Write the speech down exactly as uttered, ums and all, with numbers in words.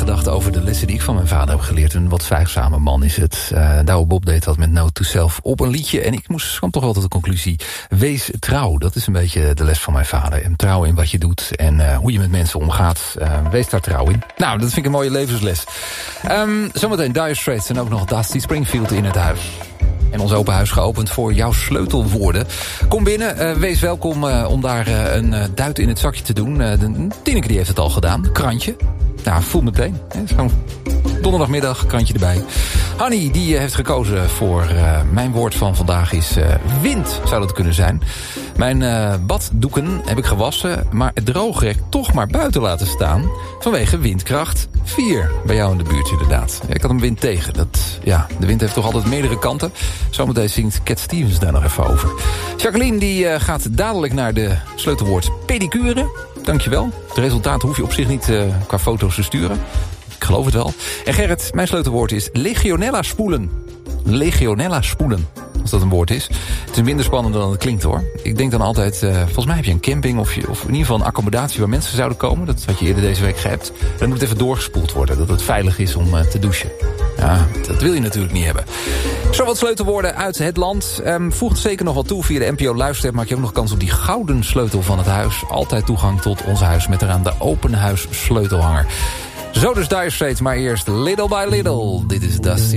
gedachten over de lessen die ik van mijn vader heb geleerd. Een wat zwijgzame man is het. Uh, Douwe Bob deed dat met Note to Self op een liedje. En ik moest, kwam toch wel tot de conclusie. Wees trouw. Dat is een beetje de les van mijn vader. En trouw in wat je doet en uh, hoe je met mensen omgaat. Uh, wees daar trouw in. Nou, dat vind ik een mooie levensles. Um, zometeen Dire Straits en ook nog Dusty Springfield in het huis. En ons open huis geopend voor jouw sleutelwoorden. Kom binnen, uh, wees welkom uh, om daar uh, een uh, duit in het zakje te doen. Uh, de Tineke die heeft het al gedaan, krantje. Nou, voel meteen. Zo'n donderdagmiddag, krantje erbij. Hanny, die uh, heeft gekozen voor uh, mijn woord van vandaag is uh, wind, zou dat kunnen zijn. Mijn uh, baddoeken heb ik gewassen, maar het droogrek toch maar buiten laten staan. Vanwege windkracht vier. Bij jou in de buurt inderdaad. Ik had een wind tegen. Dat, ja, de wind heeft toch altijd meerdere kanten. Zometeen zingt Cat Stevens daar nog even over. Jacqueline die uh, gaat dadelijk naar de sleutelwoord pedicure. Dankjewel. Het resultaat hoef je op zich niet uh, qua foto's te sturen. Ik geloof het wel. En Gerrit, mijn sleutelwoord is Legionella spoelen. Legionella spoelen. Als dat een woord is. Het is minder spannend dan het klinkt hoor. Ik denk dan altijd, uh, volgens mij heb je een camping of, je, of in ieder geval een accommodatie waar mensen zouden komen. Dat had je eerder deze week gehebt. Dan moet het even doorgespoeld worden, dat het veilig is om uh, te douchen. Ja, dat wil je natuurlijk niet hebben. Zo wat sleutelwoorden uit het land. Um, voeg het zeker nog wat toe via de N P O Luister. Maak je ook nog kans op die gouden sleutel van het huis. Altijd toegang tot ons huis met eraan de open huis sleutelhanger. Zo dus Dire Straits, maar eerst Little by Little. Dit is Dusty.